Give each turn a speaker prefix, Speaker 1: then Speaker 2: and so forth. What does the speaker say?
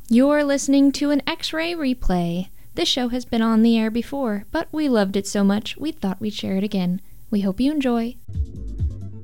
Speaker 1: You're listening to an X-Ray replay. This show has been on the air before, but we loved it so much we thought we'd share it again. We hope you enjoy.